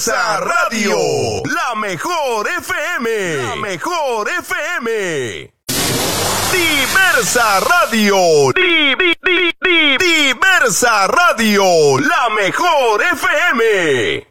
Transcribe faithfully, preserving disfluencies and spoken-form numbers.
Diversa Radio, la mejor F M, la mejor F M. Diversa Radio, di, di, di, di, Diversa Radio, la mejor F M.